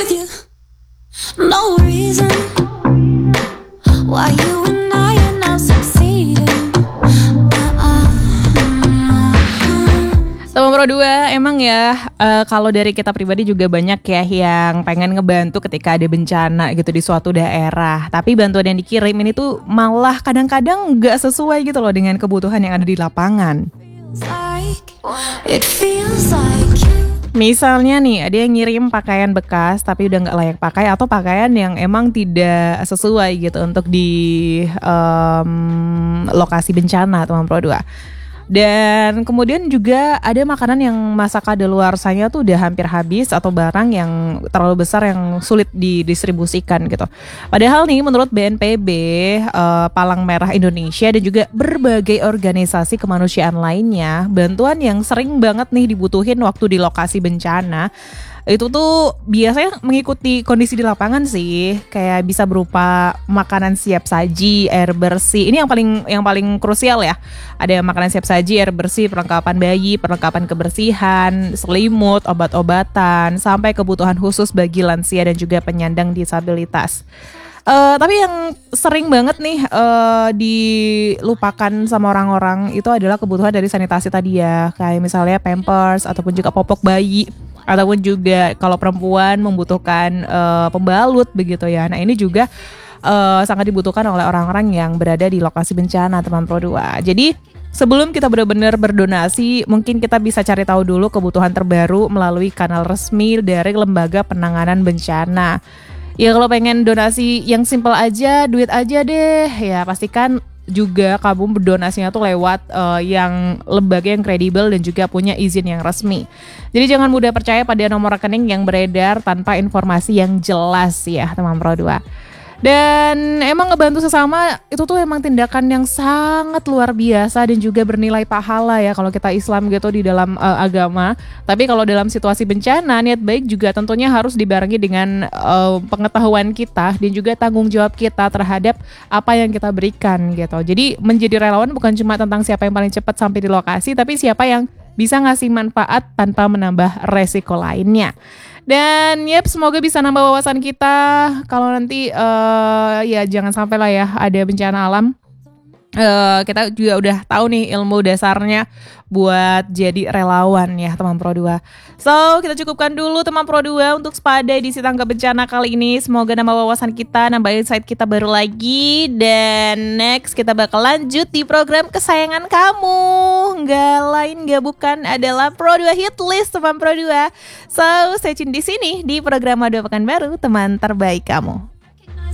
with you. No reason why you and I are not succeeding. Teman Pro 2, emang ya kalau dari kita pribadi juga banyak ya yang pengen ngebantu ketika ada bencana gitu di suatu daerah. Tapi bantuan yang dikirim ini tuh malah kadang-kadang gak sesuai gitu loh dengan kebutuhan yang ada di lapangan. It feels like you. Misalnya nih, ada yang ngirim pakaian bekas tapi udah gak layak pakai, atau pakaian yang emang tidak sesuai gitu untuk di lokasi bencana, teman Pro 2. Dan kemudian juga ada makanan yang masa kadaluarsanya tuh udah hampir habis, atau barang yang terlalu besar yang sulit didistribusikan gitu. Padahal nih menurut BNPB, Palang Merah Indonesia dan juga berbagai organisasi kemanusiaan lainnya, bantuan yang sering banget nih dibutuhin waktu di lokasi bencana itu tuh biasanya mengikuti kondisi di lapangan sih, kayak bisa berupa makanan siap saji, air bersih. Ini yang paling krusial ya. Ada makanan siap saji, air bersih, perlengkapan bayi, perlengkapan kebersihan, selimut, obat-obatan, sampai kebutuhan khusus bagi lansia dan juga penyandang disabilitas. Tapi yang sering banget nih dilupakan sama orang-orang itu adalah kebutuhan dari sanitasi tadi ya, kayak misalnya pampers ataupun juga popok bayi, ataupun juga kalau perempuan membutuhkan pembalut begitu ya. Nah ini juga sangat dibutuhkan oleh orang-orang yang berada di lokasi bencana, teman Pro 2. Jadi sebelum kita benar-benar berdonasi, mungkin kita bisa cari tahu dulu kebutuhan terbaru melalui kanal resmi dari Lembaga Penanganan Bencana. Ya kalau pengen donasi yang simpel aja, duit aja deh, ya pastikan juga kamu berdonasinya tuh lewat yang lembaga yang kredibel dan juga punya izin yang resmi. Jadi jangan mudah percaya pada nomor rekening yang beredar tanpa informasi yang jelas ya, teman Pro 2. Dan emang ngebantu sesama itu tuh emang tindakan yang sangat luar biasa dan juga bernilai pahala ya kalau kita Islam gitu di dalam agama. Tapi kalau dalam situasi bencana, niat baik juga tentunya harus dibarengi dengan pengetahuan kita dan juga tanggung jawab kita terhadap apa yang kita berikan gitu. Jadi menjadi relawan bukan cuma tentang siapa yang paling cepat sampai di lokasi, tapi siapa yang bisa ngasih manfaat tanpa menambah resiko lainnya. Dan semoga bisa nambah wawasan kita kalau nanti ya jangan sampai lah ya ada bencana alam. Kita juga udah tahu nih ilmu dasarnya buat jadi relawan ya, teman Pro 2. So kita cukupkan dulu teman Pro 2 untuk Sepada edisi Tanggap Bencana kali ini. Semoga nambah wawasan kita, nambah insight kita baru lagi. Dan next kita bakal lanjut di program kesayangan kamu. Nggak lain nggak bukan adalah Pro 2 Hit List, teman Pro 2. So stay tune di sini di program Madu Pekanbaru, teman terbaik kamu.